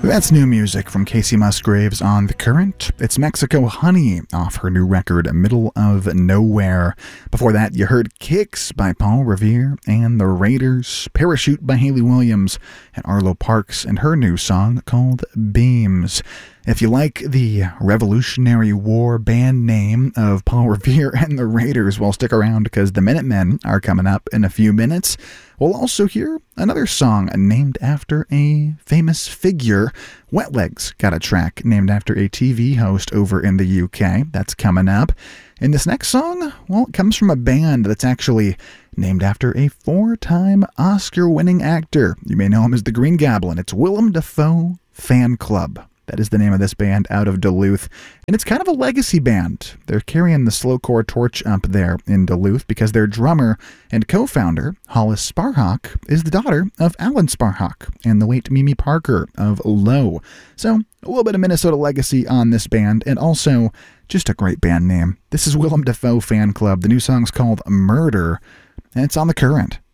That's new music from Casey Musgraves on The Current. It's Mexico Honey off her new record, Middle of Nowhere. Before that, you heard Kicks by Paul Revere and The Raiders, Parachute by Hayley Williams, and Arlo Parks and her new song called Beams. If you like the Revolutionary War band name of Paul Revere and the Raiders, well, stick around because the Minutemen are coming up in a few minutes. We'll also hear another song named after a famous figure. Wet Legs got a track named after a TV host over in the UK. That's coming up. And this next song, well, it comes from a band that's actually named after a 4-time Oscar-winning actor. You may know him as the Green Goblin. It's Willem Dafoe Fan Club. That is the name of this band out of Duluth. And it's kind of a legacy band. They're carrying the slowcore torch up there in Duluth because their drummer and co-founder, Hollis Sparhawk, is the daughter of Alan Sparhawk and the late Mimi Parker of Low. So a little bit of Minnesota legacy on this band, and also just a great band name. This is Willem Dafoe Fan Club. The new song's called Murder, and it's on The Current.